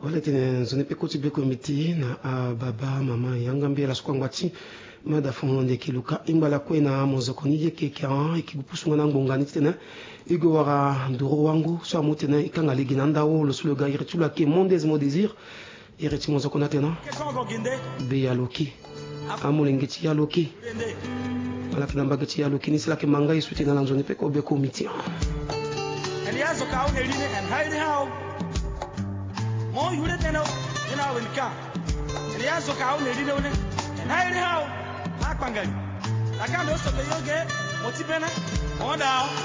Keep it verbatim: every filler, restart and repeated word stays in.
Wale tene zone pe koti be komiti na baba mama yanga mbela skwangwati mada fonde kiluka imbala kwena mozoko nije kekya ikigupusunga na ngongani tena igo wara nduro wangu so amutena ikanga ligina ndawo lo sulo ga iretula ke mondes mo désir ireti mozoko na tena be yaloki amulengeti yaloki ala kina mbageti yaloki ni sila ke manga isuti na zone pe ko be komiti Eliazo ka une line and hide how Mo yule tena ina wenka Eliazo ka une line one and hide how Akwangali Akando so be yoge motibena Onda